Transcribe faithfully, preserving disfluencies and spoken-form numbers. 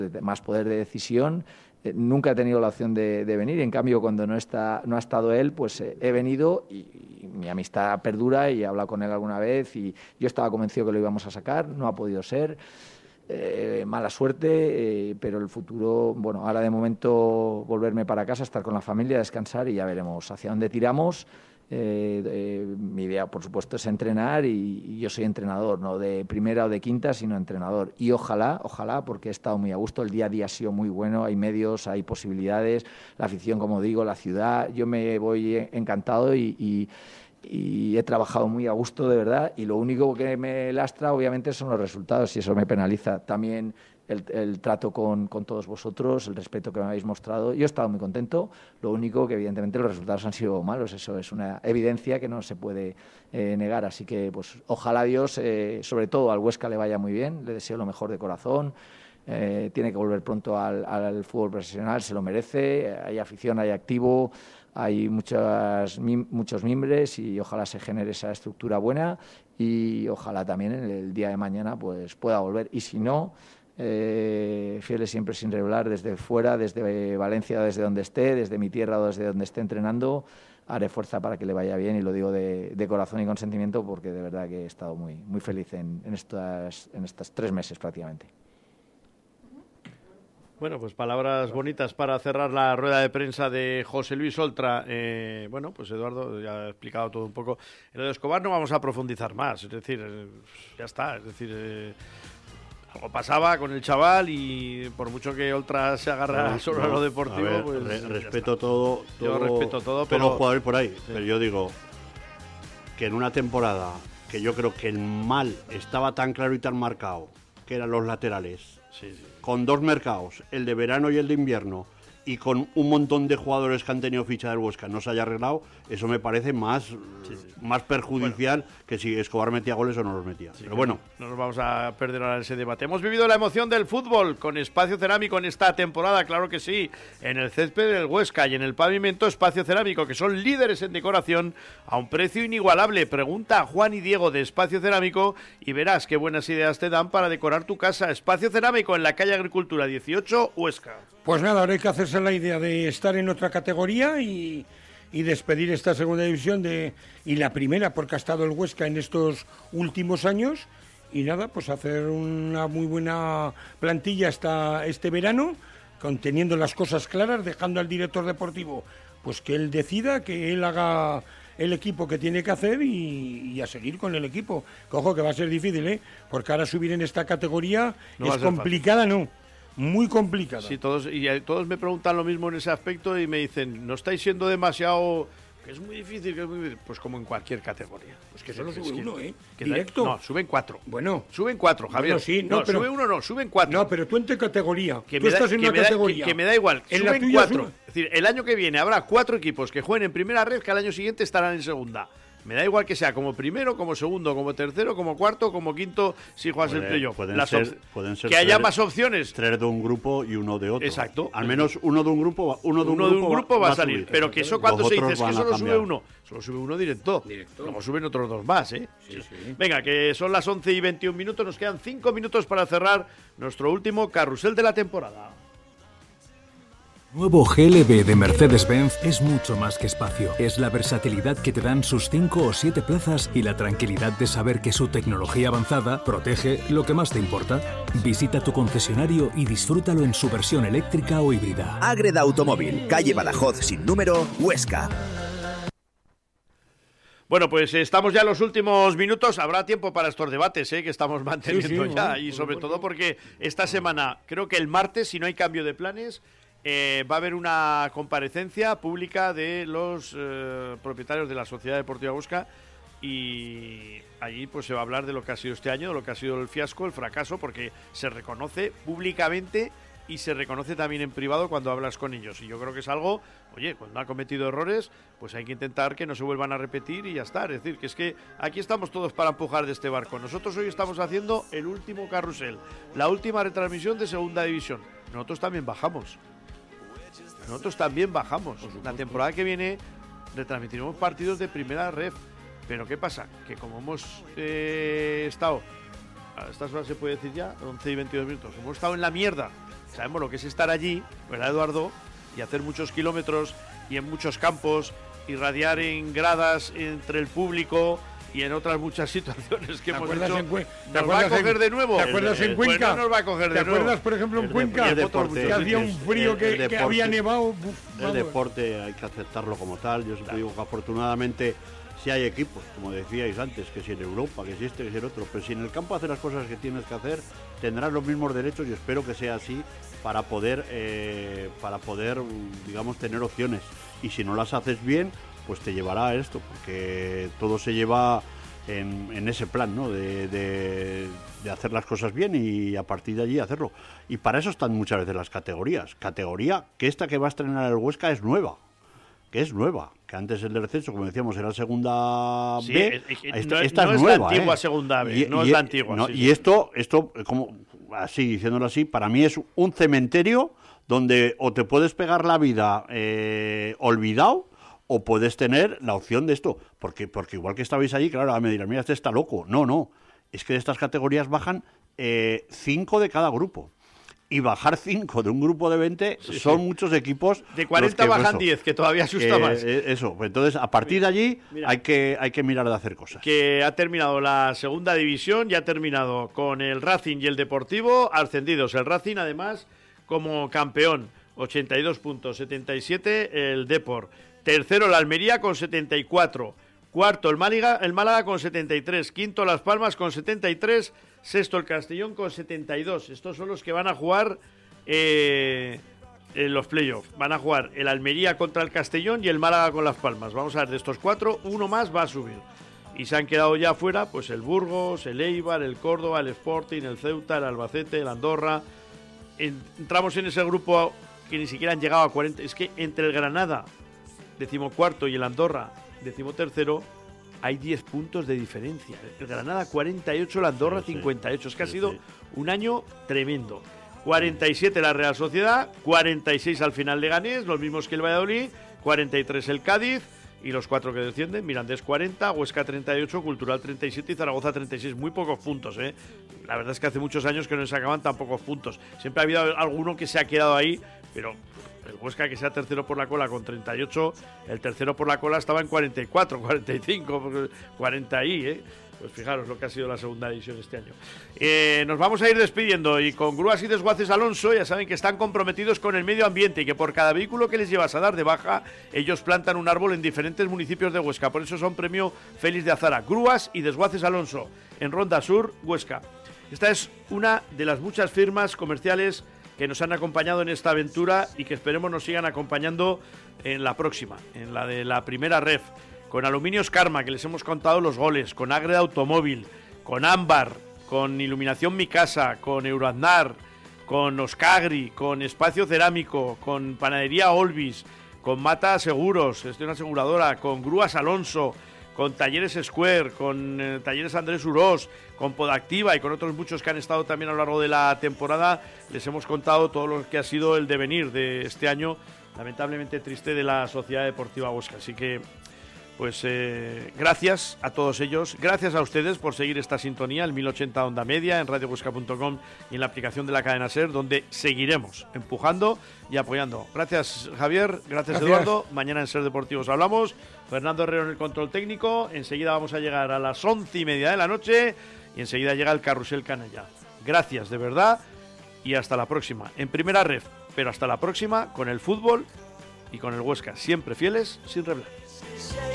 más poder de decisión. Eh, nunca he tenido la opción de, de venir, en cambio cuando no está no ha estado él, pues eh, he venido y, y mi amistad perdura y he hablado con él alguna vez y yo estaba convencido que lo íbamos a sacar, no ha podido ser. Eh, mala suerte, eh, pero el futuro, bueno, ahora de momento volverme para casa, estar con la familia, descansar y ya veremos hacia dónde tiramos. Eh, eh, mi idea, por supuesto, es entrenar y, y yo soy entrenador, no de primera o de quinta, sino entrenador. Y ojalá, ojalá, porque he estado muy a gusto, el día a día ha sido muy bueno, hay medios, hay posibilidades, la afición, como digo, la ciudad, yo me voy encantado y... y y he trabajado muy a gusto, de verdad, y lo único que me lastra, obviamente, son los resultados y eso me penaliza. También el, el trato con, con todos vosotros, el respeto que me habéis mostrado. Yo he estado muy contento, lo único que, evidentemente, los resultados han sido malos. Eso es una evidencia que no se puede eh, negar. Así que, pues, ojalá Dios, eh, sobre todo al Huesca, le vaya muy bien, le deseo lo mejor de corazón. Eh, tiene que volver pronto al, al fútbol profesional, se lo merece, hay afición, hay activo, hay muchas, muchos mimbres y ojalá se genere esa estructura buena y ojalá también en el día de mañana pues pueda volver. Y si no, eh, fieles siempre sin revelar, desde fuera, desde Valencia, desde donde esté, desde mi tierra o desde donde esté entrenando, haré fuerza para que le vaya bien y lo digo de, de corazón y con sentimiento porque de verdad que he estado muy, muy feliz en, en, estas, en estos tres meses prácticamente. Bueno, pues palabras bonitas para cerrar la rueda de prensa de José Luis Oltra. Eh, bueno, pues Eduardo ya ha explicado todo un poco. En lo de Escobar no vamos a profundizar más, es decir, eh, ya está, es decir, eh, algo pasaba con el chaval y por mucho que Oltra se agarra no, solo no, a lo deportivo, a ver, pues re respeto todo, todo, yo respeto todo, todos pero los jugadores por ahí, sí. Pero yo digo que en una temporada que yo creo que el mal estaba tan claro y tan marcado, que eran los laterales. Sí, sí. Con dos mercados, el de verano y el de invierno, y con un montón de jugadores que han tenido ficha del Huesca no se haya arreglado, eso me parece más, sí, sí. más perjudicial bueno. que si Escobar metía goles o no los metía. Sí, pero bueno. No nos vamos a perder ahora ese debate. Hemos vivido la emoción del fútbol con Espacio Cerámico en esta temporada, claro que sí, en el césped del Huesca y en el pavimento Espacio Cerámico, que son líderes en decoración a un precio inigualable. Pregunta a Juan y Diego de Espacio Cerámico y verás qué buenas ideas te dan para decorar tu casa. Espacio Cerámico en la calle Agricultura dieciocho, Huesca. Pues nada, ahora hay que hacerse la idea de estar en otra categoría y, y despedir esta segunda división de, y la primera, porque ha estado el Huesca en estos últimos años. Y nada, pues hacer una muy buena plantilla hasta este verano, conteniendo las cosas claras, dejando al director deportivo pues que él decida, que él haga el equipo que tiene que hacer y, y a seguir con el equipo. Que, ojo, que va a ser difícil, ¿eh? Porque ahora subir en esta categoría no es complicada, fácil. ¿No? Muy complicada. Sí, todos, y todos me preguntan lo mismo en ese aspecto y me dicen, ¿no estáis siendo demasiado...? Que es muy difícil, que es muy difícil. Pues como en cualquier categoría. Pues que solo sube es que, uno, ¿eh? Que Directo. Da, no, suben cuatro. Bueno. Suben cuatro, Javier. Bueno, sí, no, no pero, sube uno, no, suben cuatro. No, pero tú en tu categoría. Que tú me da, estás en que una me categoría. Da, que, que me da igual. En suben cuatro. Sube... Es decir, el año que viene habrá cuatro equipos que jueguen en primera red que al año siguiente estarán en segunda. Me da igual que sea como primero, como segundo, como tercero, como cuarto, como quinto, si juegas el playoff. Pueden ser, pueden ser que haya tres, más opciones. Tres de un grupo y uno de otro. Exacto. Al menos uno de un grupo, uno de un, uno grupo, de un grupo va, va a salir. subir. Pero que eso cuando se dice es que solo sube uno. Solo sube uno directo. directo. Luego suben otros dos más, ¿eh? Sí, sí. Sí. Venga, que son las once y veintiún minutos. Nos quedan cinco minutos para cerrar nuestro último carrusel de la temporada. Nuevo G L B de Mercedes-Benz es mucho más que espacio. Es la versatilidad que te dan sus cinco o siete plazas y la tranquilidad de saber que su tecnología avanzada protege lo que más te importa. Visita tu concesionario y disfrútalo en su versión eléctrica o híbrida. Ágreda Automóvil, calle Badajoz sin número, Huesca. Bueno, pues estamos ya en los últimos minutos. Habrá tiempo para estos debates, ¿eh? Que estamos manteniendo sí, sí, ya. Bueno, y sobre todo porque esta semana, creo que el martes, si no hay cambio de planes... Eh, va a haber una comparecencia pública de los eh, propietarios de la Sociedad Deportiva Huesca y allí pues se va a hablar de lo que ha sido este año, de lo que ha sido el fiasco, el fracaso, porque se reconoce públicamente y se reconoce también en privado cuando hablas con ellos. Y yo creo que es algo, oye, cuando ha cometido errores, pues hay que intentar que no se vuelvan a repetir y ya está. Es decir, que es que aquí estamos todos para empujar de este barco. Nosotros hoy estamos haciendo el último carrusel, la última retransmisión de Segunda División. Nosotros también bajamos. Nosotros también bajamos. La temporada que viene retransmitiremos partidos de primera ref. Pero ¿qué pasa? Que como hemos eh, estado, a estas horas se puede decir ya, once y veintidós minutos, hemos estado en la mierda sabemos lo que es estar allí, ¿verdad, Eduardo? Y hacer muchos kilómetros y en muchos campos, y radiar en gradas entre el público y en otras muchas situaciones que hemos hecho. Cue- ¿Nos va a coger en, de nuevo? ¿Te acuerdas el, en Cuenca? Pues no nos va a coger de ¿Te nuevo. acuerdas, por ejemplo, en El Cuenca? el deporte, que había un es- frío el- que, el que deporte, había nevado. Uf, El vamos. deporte hay que aceptarlo como tal. Yo siempre digo que afortunadamente si hay equipos, como decíais antes, que si en Europa, que si este, que si el otro, pero si en el campo haces las cosas que tienes que hacer, tendrás los mismos derechos y espero que sea así para poder, eh, para poder, digamos, tener opciones. Y si no las haces bien, pues te llevará a esto, porque todo se lleva en, en ese plan, ¿no? De, de, de hacer las cosas bien y a partir de allí hacerlo. Y para eso están muchas veces las categorías. Categoría que esta que va a estrenar el Huesca es nueva. Que es nueva, que antes el descenso, como decíamos, era segunda Sí, B. eh, eh, esta, no, esta no es es nueva, la antigua ¿eh? segunda B, Y- no y- es la antigua. no, sí, y sí. esto, esto, como así, diciéndolo así, para mí es un cementerio donde o te puedes pegar la vida eh, olvidado o puedes tener la opción de esto. Porque, porque igual que estabais allí, claro, ahora me dirán, mira, este está loco. No, no. Es que de estas categorías bajan eh, cinco de cada grupo. Y bajar cinco de un grupo de veinte Sí, son sí. muchos equipos. De cuarenta los que, bajan eso, diez, que todavía asusta eh, más. eh, Eso, pues entonces a partir de allí Mira. hay que, hay que mirar de hacer cosas. Que ha terminado la segunda división, ya ha terminado con el Racing y el Deportivo ascendidos. El Racing, además, como campeón, ochenta y dos puntos, setenta y siete el Depor. Tercero el Almería con setenta y cuatro. Cuarto el Málaga, el Málaga con setenta y tres. Quinto Las Palmas con setenta y tres. Sexto el Castellón con setenta y dos. Estos son los que van a jugar eh, en los playoffs. Van a jugar el Almería contra el Castellón y el Málaga con Las Palmas. Vamos a ver, de estos cuatro, uno más va a subir. Y se han quedado ya fuera pues el Burgos, el Eibar, el Córdoba, el Sporting, el Ceuta, el Albacete, el Andorra. Entramos en ese grupo que ni siquiera han llegado a cuarenta. Es que entre el Granada, decimocuarto, y el Andorra, decimotercero, hay diez puntos de diferencia. El Granada cuarenta y ocho, el Andorra Sí, sí. cincuenta y ocho. Es que Sí, ha sido sí. un año tremendo. cuarenta y siete la Real Sociedad, cuarenta y seis al final Leganés, los mismos que el Valladolid, cuarenta y tres el Cádiz, y los cuatro que descienden, Mirandés cuarenta, Huesca treinta y ocho, Cultural treinta y siete y Zaragoza treinta y seis. Muy pocos puntos, ¿eh? La verdad es que hace muchos años que no se acaban tan pocos puntos. Siempre ha habido alguno que se ha quedado ahí, pero el Huesca, que sea tercero por la cola con treinta y ocho, el tercero por la cola estaba en cuarenta y cuatro, cuarenta y cinco, cuarenta ahí, ¿eh? Pues fijaros lo que ha sido la segunda división este año. Eh, nos vamos a ir despidiendo y con Grúas y Desguaces Alonso ya saben que están comprometidos con el medio ambiente y que por cada vehículo que les llevas a dar de baja, ellos plantan un árbol en diferentes municipios de Huesca. Por eso son premio Félix de Azara. Grúas y Desguaces Alonso, en Ronda Sur, Huesca. Esta es una de las muchas firmas comerciales que nos han acompañado en esta aventura y que esperemos nos sigan acompañando en la próxima, en la de la primera ref. Con Aluminios Karma, que les hemos contado los goles, con Agre Automóvil, con Ámbar, con Iluminación Mi Casa, con Euroaznar, con Oscagri, con Espacio Cerámico, con Panadería Olvis, con Mata Seguros, es una aseguradora, con Grúas Alonso, con Talleres Square, con eh, Talleres Andrés Urós, con Podactiva y con otros muchos que han estado también a lo largo de la temporada. Les hemos contado todo lo que ha sido el devenir de este año, lamentablemente triste, de la Sociedad Deportiva Huesca. Así que pues eh, gracias a todos ellos, gracias a ustedes por seguir esta sintonía, el mil ochenta Onda Media, en radio huesca punto com y en la aplicación de la cadena SER, donde seguiremos empujando y apoyando. Gracias, Javier, gracias, Gracias. Eduardo. Mañana en SER Deportivos hablamos. Fernando Herrero en el control técnico. Enseguida vamos a llegar a las once y media de la noche y enseguida llega el Carrusel Canalla. Gracias, de verdad, y hasta la próxima. En primera ref, pero hasta la próxima con el fútbol y con el Huesca. Siempre fieles, sin reblar.